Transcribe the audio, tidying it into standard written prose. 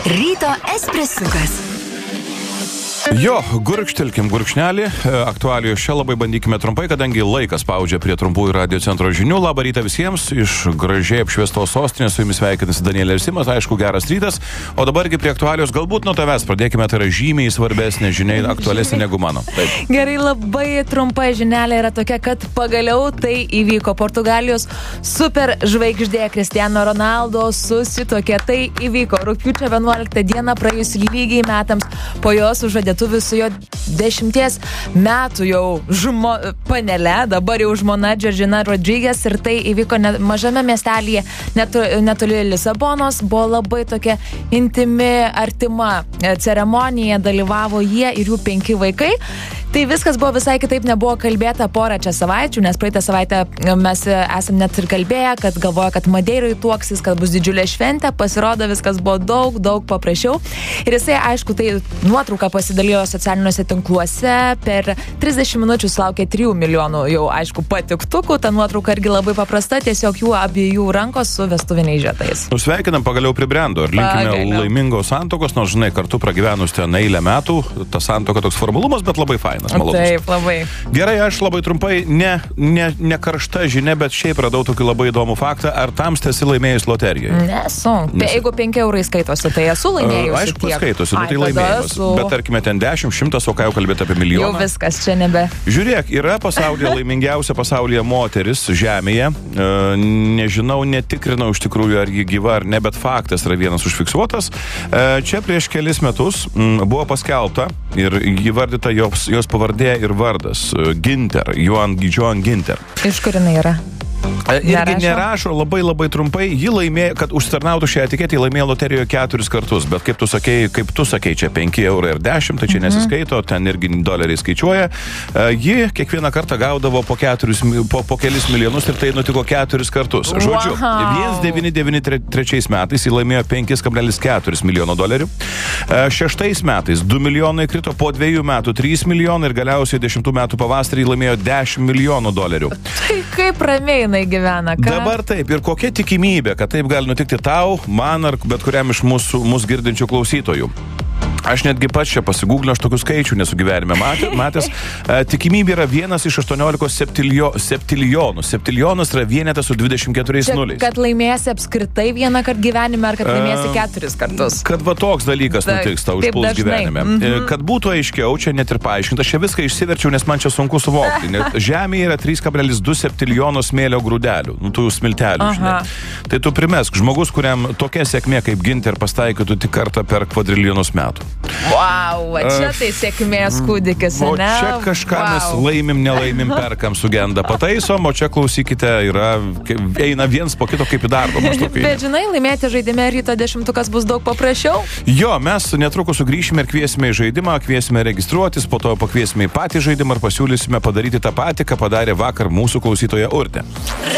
Ryto espresukas. Jo, gurkštelkim gurkšnelį, aktualijos čia labai bandykime trumpai, kadangi laikas spaudžia prie trumpųjų radio centro žinių. Labą rytą visiems iš gražiai apšviestos sostinės, su jumis sveikinasi Danielė ir Simas, aišku, geras rytas. O dabargi prie aktualijos, galbūt nuo tavęs pradėkime, tai yra žymiai svarbesnė žinia, aktualesnė negu mano. Taip. Gerai, labai trumpa žinelė yra tokia, kad pagaliau tai įvyko. Portugalijos superžvaigždė Cristiano Ronaldo susituokė. Tai įvyko rugpjūčio 11 dieną, praėjus lygiai metams po jo sužadėtuvių su jo 10 metų jau panele, dabar jau žmona Georgina Rodriguez, ir tai įvyko mažame miestelėje netoli Lisabonos. Buvo labai tokia intimi, artima ceremonija, dalyvavo jie ir jų 5 vaikai. Tai viskas buvo visai kitaip, nebuvo kalbėta porą čia savaičių, nes praeitą savaitę mes esam net ir kalbėję, kad galvoja, kad Madeirai tuoksis, kad bus didžiulė šventė, pasirodo viskas buvo daug paprasčiau. Ir jisai, aišku, tai nuotrauką pasidalijo socialiniuose tinkluose, per 30 minučių sulaukė 3 milijonų jau, aišku, patiktukų, ta nuotrauka irgi labai paprasta, tiesiog jų abiejų rankos su vestuviniais žiedais. Sveikinam, pagaliau pribrendo ir linkime laimingos santokos, nors, žinai, kartu pragyvenus ten eilę metų, ta santoka toks formalumas, bet labai fain. Taip, labai. Gerai, aš labai trumpai, ne karšta žinia, bet šiaip radau tokį labai įdomų faktą. Ar tamstė esi laimėjus loterijoje? Nesu. Jeigu 5 eurai skaitosi, tai esu laimėjus. Aišku, skaitosi, tai laimėjimas. Bet tarkime, ten 10, 100, o ką jau kalbėti apie milijoną? Jau viskas, čia nebe. Žiūrėk, yra pasaulyje laimingiausia pasaulyje moteris žemėje. Nežinau, netikrinau iš tikrųjų, ar ji gyva ar ne, bet faktas yra vienas užfiksuotas. Čia prieš kelis metus buvo paskelbta ir įvardyta jos pavardė ir vardas. Ginter, Joan Ginter. Iš kur jinai yra? Irgi nerašo, labai trumpai. Ji laimėjo, kad užsitarnautų šią etiketę, ji laimėjo loterijoje 4 kartus, bet kaip tu sakei, čia 5 eurai ir 10, tai čia nesiskaito, ten irgi doleriai skaičiuoja. Ji kiekvieną kartą gaudavo po kelis milijonus ir tai nutiko 4 kartus. Žodžiu, 1993 metais ji laimėjo 5,4 milijono dolerių. 6 metais 2 milijonai krito, po 2 metų 3 milijonai ir galiausiai 10 metų pavasarį laimėjo 10 milijonų dolerių. Tai kaip ramiai jinai gyvena, ką? Dabar taip, ir kokia tikimybė, kad taip gali nutikti tau, man ar bet kuriam iš mūsų girdinčių klausytojų. Aš netgi pats čia pasigūglinau, aš tokių skaičių nesu gyvenime matęs. Tikimybė yra 1 iš 18 septiljonų. Septiljonas yra vienetas su 24 nuliais. Kad laimėsi apskritai vieną kartą gyvenime, ar kad laimėsi 4 kartus? Kad va toks dalykas nutiks tau užpuls gyvenime. Kad būtų aiškiau, čia net ir paaiškinta, aš čia viską išsiverčiau, nes man čia sunku suvokti. Žemėje yra 3,2 septiljono smėlio grūdelių, tų smiltelių, žinai. Tai tu primesk, žmogus, kuriam tokia sėkmė kaip Ginter pastaikytų tik kartą per kvadrilijonus metų. Wow, čia tai sėkmės kūdikis, ne? O čia kažką mes laimim, nelaimim, perkam, sugenda, pataisom, o čia klausykite, eina viens po kito kaip į darbą. Bet žinai, laimėti žaidime ryto 10-ukas bus daug paprasčiau. Jo, mes netrukus sugrįšime ir kviesime į žaidimą, kviesime registruotis, po to pakviesime į patį žaidimą ir pasiūlysime padaryti tą patį, ką padarė vakar mūsų klausytoja Urtė.